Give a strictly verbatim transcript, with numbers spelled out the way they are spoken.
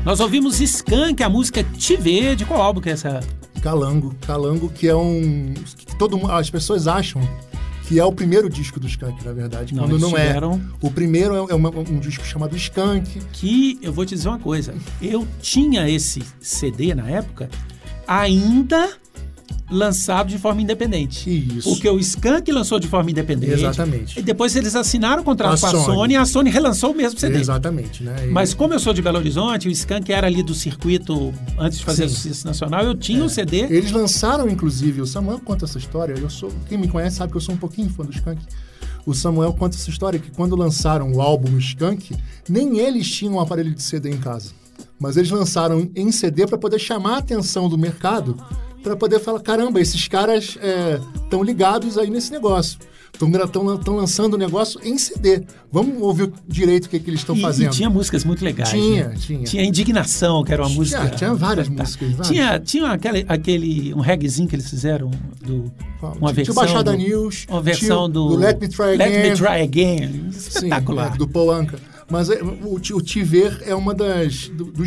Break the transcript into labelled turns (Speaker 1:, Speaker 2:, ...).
Speaker 1: Nós ouvimos Skank, a música Te Ver. De qual álbum que é essa?
Speaker 2: Calango. Calango, que é um... Que todo, as pessoas acham que é o primeiro disco do Skank, na verdade.
Speaker 1: Não,
Speaker 2: quando não
Speaker 1: tiveram...
Speaker 2: é. O primeiro é uma, um disco chamado Skank.
Speaker 1: Que, eu vou te dizer uma coisa. Eu tinha esse C D na época, ainda... lançado de forma independente.
Speaker 2: Isso.
Speaker 1: Porque o Skank lançou de forma independente.
Speaker 2: Exatamente.
Speaker 1: E depois eles assinaram o contrato
Speaker 2: A
Speaker 1: com a
Speaker 2: Sony.
Speaker 1: Sony e a Sony relançou o mesmo C D.
Speaker 2: Exatamente, né? E...
Speaker 1: Mas como eu sou de Belo Horizonte, o Skank era ali do circuito, antes de fazer
Speaker 2: Sim.
Speaker 1: sucesso nacional, eu tinha o
Speaker 2: É.
Speaker 1: um C D.
Speaker 2: Eles lançaram, inclusive, o Samuel conta essa história. Eu sou, quem me conhece sabe que eu sou um pouquinho fã do Skank. O Samuel conta essa história, que quando lançaram o álbum Skank, nem eles tinham um aparelho de C D em casa. Mas eles lançaram em C D para poder chamar a atenção do mercado, para poder falar, caramba, esses caras estão é, ligados aí nesse negócio. Estão lançando o negócio em C D. Vamos ouvir direito o que, que eles estão fazendo.
Speaker 1: E tinha músicas muito legais.
Speaker 2: Tinha,
Speaker 1: né?
Speaker 2: tinha.
Speaker 1: Tinha Indignação, que era uma
Speaker 2: tinha,
Speaker 1: música...
Speaker 2: Tinha várias
Speaker 1: tá.
Speaker 2: músicas. Várias.
Speaker 1: Tinha, tinha aquele, aquele, um reggaezinho que eles fizeram, do, uma
Speaker 2: tinha
Speaker 1: versão...
Speaker 2: Tinha Baixada
Speaker 1: do,
Speaker 2: News.
Speaker 1: Uma versão do,
Speaker 2: do Let Me Try Again.
Speaker 1: Let Me Try Again. Espetacular.
Speaker 2: Sim, é, do Paul Anka. Mas é, o, o Te Ver é uma das... Do, dos